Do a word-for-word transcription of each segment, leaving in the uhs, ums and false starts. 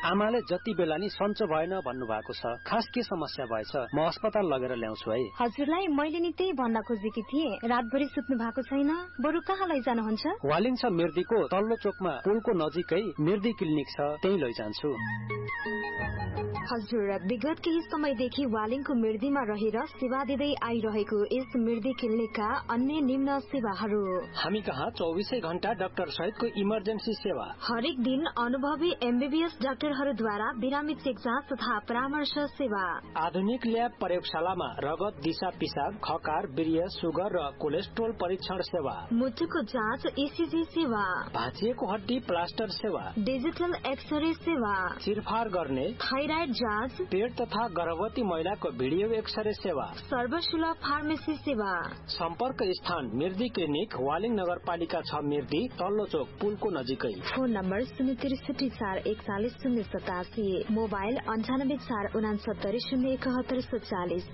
आमाले जति बेला नि सन्चो भएन भन्नु भएको छ। खास के समस्या भएछ? म अस्पताल लगेर ल्याउँछु है। हजुरलाई मैले नि त्यही भन्न खोजेकी थिएँ। रातभरि सुत्नु भएको छैन, बरु कहाँ लैजानुहुन्छ? वालिङ छ मिर्दीको तल्लो चोकमा पुलको नजिकै मिर्दी क्लिनिक छ, त्यही लैजान्छु। हजुर, विगत केही समयदेखि वालिङको मिर्दीमा रहेर सेवा दिँदै आइरहेको यस मिर्दी क्लिनिकका अन्य निम्न सेवाहरू। हामी कहाँ चौबीसै घण्टा डाक्टर सहितको इमर्जेन्सी सेवा। हरेक दिन अनुभवी एमबीबीएस डाक्टरहरूद्वारा बिरामी चेक जाँच तथा परामर्श सेवा। आधुनिक ल्याब प्रयोगशालामा रगत, दिशा पिसाब, खकार, वीर्य, सुगर र कोलेस्ट्रोल परीक्षण सेवा। मुटुको जाँच, ईसीजी सेवा। भाँचिएको हड्डी प्लास्टर सेवा। डिजिटल एक्सरे सेवा। चिरफार गर्ने थाइराइड जाँच, पेट तथा गर्भवती महिलाको भिडियो एक्सरे सेवा। सर्वसुलभ फार्मेसी सेवा। सम्पर्क स्थान मिर्दी क्लिनिक, वालिङ नगरपालिका छ मिर्दी, तल्लो चोक पुलको नजिकै। फोन नम्बर शून्य त्रिसठी चार एकचालिस शून्य सतासी, मोबाइल अन्ठानब्बे चार उनासत्तरी शून्य एकहत्तर सत्तालिस।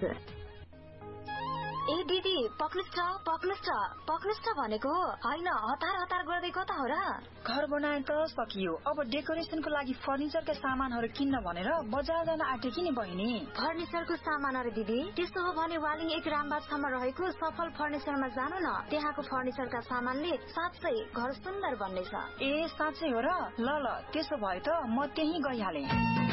ए दिदी, पक्नुस् त पक्नुस् त पक्नुस् त भनेको होइन, हतार हतार गर्दै कता हो र? घर बनाए त सकियो, अब डेकोरेसनको लागि फर्निचरका सामानहरू किन्न भनेर बजार जान आँटेकी नि बहिनी। फर्निचरको सामानहरू दिदी? त्यसो हो भने वालिङ एक रामबागमा रहेको सफल फर्निचरमा जानु न। त्यहाँको फर्निचरका सामानले साँच्चै घर सुन्दर बन्नेछ। ए साँच्चै हो र? ल ल, त्यसो भए त म त्यही गइहाले।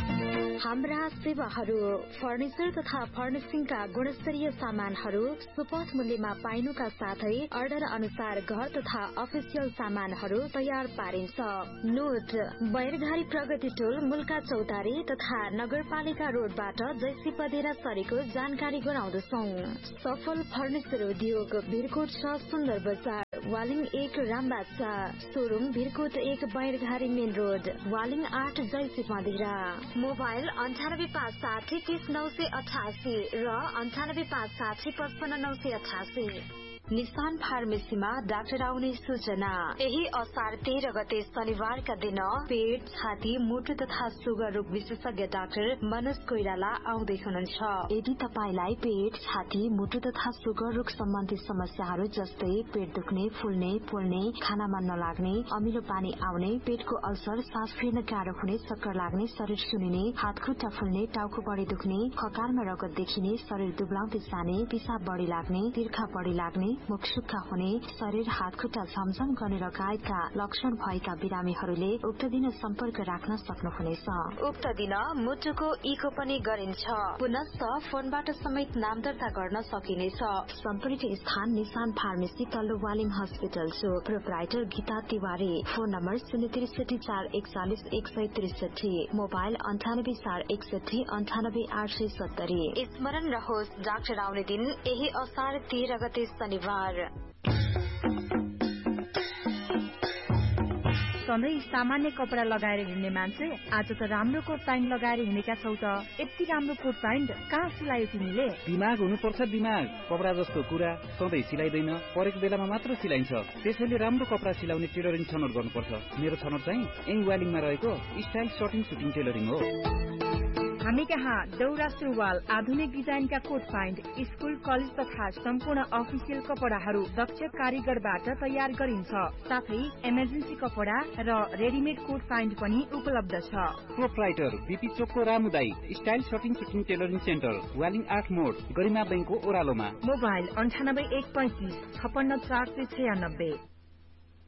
हाम्रा सेवाहरू फर्निचर तथा फर्निसिङका गुणस्तरीय सामानहरू सुपथ मूल्यमा पाइनुका साथै अर्डर अनुसार घर तथा अफिसियल सामानहरू तयार पारिन्छ। नोट, बैरघारी प्रगति टोल, मुल्का चौतारी तथा नगरपालिका रोडबाट जैसी पदेरा सरेको जानकारी गराउँदछौ। सफल फर्निचर उद्योग, भिरकोट छ सुन्दर बजार, वालिङ एक रामबाग छ, सोरूम भिरकोट एक बैरघारी मेन रोड, वालिङ आठ जैसी पदेरा। मोबाइल अन्ठानब्बे पाँच साठी तीस नौ सय अठासी र अन्ठानब्बे पाँच साठी पचपन्न नौ सय अठासी। निशान फार्मेसीमा डाक्टर आउने सूचना। यही असार तेह्र गते शनिबारका दिन पेट, छाती, मुटु तथा सुगर रोग विशेषज्ञ डाक्टर मनोज कोइराला आउँदै हुनुहुन्छ। यदि तपाईलाई पेट, छाती, मुटु तथा सुगर रोग सम्बन्धी समस्याहरू जस्तै पेट दुख्ने, फुल्ने, पोल्ने, खाना मन नलाग्ने, अमिलो पानी आउने, पेटको अल्सर, सास फेर्न गाह्रो हुने, चक्कर लाग्ने, शरीर सुनिने, हात खुट्टा फुल्ने, टाउको बढी दुख्ने, खकारमा रगत देखिने, शरीर दुब्लाउँदै जाने, पिसाब बढी लाग्ने, तिर्खा बढी लाग्ने, मुख सुक्खा हुने, शरीर हात खुट्टा झमझम गर्ने लगायतका लक्षण भएका बिरामीहरूले उक्त दिन सम्पर्क राख्न सक्नुहुनेछ। उक्त दिन मुटुको इको पनि गरिन्छ। पुनश्च फोनबाट समेत नाम दर्ता गर्न सकिनेछ। सम्पर्क स्थान निशान फार्मेसी, तल्लो वालिङ हस्पिटल चोक, proprietor Gita Tiwari. Phone number शून्य त्रिसठी चार एकचालिस एक सय त्रिसठी, मोबाइल अन्ठानब्बे चार एकसठी अन्ठानब्बे आठ सय सत्तरी। स्मरण रहोस्, डाक्टर आउने दिन यही असार तेह्र गते शनिबार। सधैँ सामान्य कपडा लगाएर हिँड्ने मान्छे आज त राम्रो कोट प्यान्ट लगाएर हिँडेका छौ त। यति राम्रो कोट प्यान्ट कहाँ सिलायो तिमीले? दिमाग हुनुपर्छ दिमाग। कपडा जस्तो कुरा सधैँ सिलाइदैन, परेको बेलामा मात्र सिलाइन्छ। त्यसैले राम्रो कपडा सिलाउने टेलरिङ छनौट गर्नुपर्छ। मेरो छनौट चाहिँ यही वालिङमा रहेको स्टाइल सर्टिङ सुटिङ टेलरिङ हो। हामी कहाँ दौरा सुरुवाल, आधुनिक डिजाइनका कोट प्यान्ट, स्कुल, कलेज तथा सम्पूर्ण अफिसियल कपडाहरू दक्ष कारीगरबाट तयार गरिन्छ। साथै इमर्जेन्सी कपडा र रेडिमेड कोट प्यान्ट पनि उपलब्ध छ। प्रोप्राइटर बीपी चोकको रामुदाई style shirting shooting tailoring centre, Waling आठ मोड, गरिमा बैंकको ओह्रालोमा। मोबाइल अन्ठानब्बे एक पैंतिस छपन्न चार सय छयानब्बे।